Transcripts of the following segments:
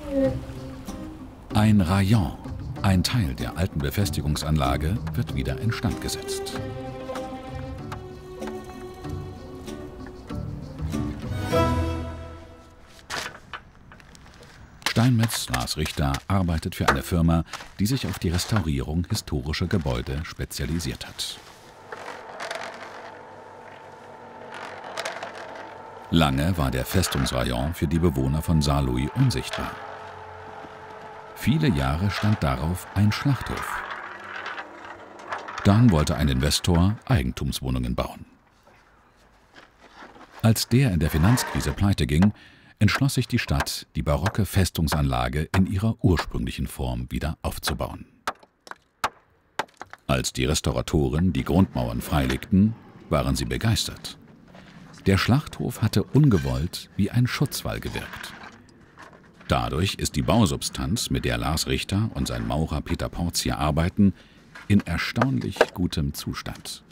Ein Rayon, ein Teil der alten Befestigungsanlage, wird wieder instand gesetzt. Steinmetz Lars Richter arbeitet für eine Firma, die sich auf die Restaurierung historischer Gebäude spezialisiert hat. Lange war der Festungsrayon für die Bewohner von Saarlouis unsichtbar. Viele Jahre stand darauf ein Schlachthof. Dann wollte ein Investor Eigentumswohnungen bauen. Als der in der Finanzkrise pleite ging, entschloss sich die Stadt, die barocke Festungsanlage in ihrer ursprünglichen Form wieder aufzubauen. Als die Restauratoren die Grundmauern freilegten, waren sie begeistert. Der Schlachthof hatte ungewollt wie ein Schutzwall gewirkt. Dadurch ist die Bausubstanz, mit der Lars Richter und sein Maurer Peter Porz hier arbeiten, in erstaunlich gutem Zustand.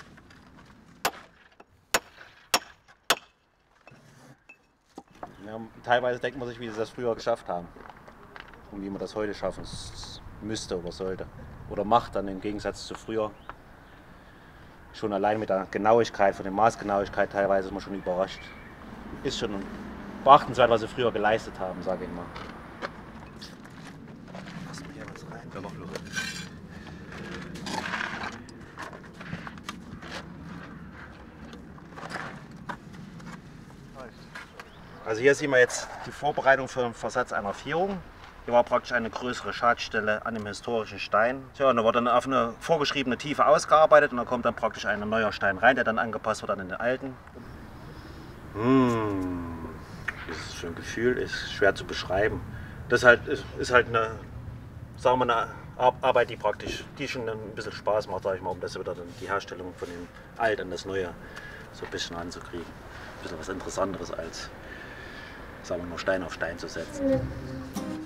Ja, teilweise denkt man sich, wie sie das früher geschafft haben und wie man das heute schaffen müsste oder sollte oder macht dann im Gegensatz zu früher. Schon allein mit der Genauigkeit, von der Maßgenauigkeit teilweise ist man schon überrascht. Ist schon beachtenswert, was sie früher geleistet haben, sage ich mal. Lass mir hier was rein. Ja, mach los. Also hier sehen wir jetzt die Vorbereitung für den Versatz einer Vierung. Hier war praktisch eine größere Schadstelle an dem historischen Stein. Tja, und da wird dann auf eine vorgeschriebene Tiefe ausgearbeitet und da kommt dann praktisch ein neuer Stein rein, der dann angepasst wird an den alten. Das ist für ein Gefühl, ist schwer zu beschreiben. Das ist halt eine, sagen wir, eine Arbeit, die schon ein bisschen Spaß macht, sag ich mal, um das wieder dann die Herstellung von dem Alt an das Neue so ein bisschen anzukriegen. Ein bisschen was Interessanteres als, sagen wir, nur Stein auf Stein zu setzen.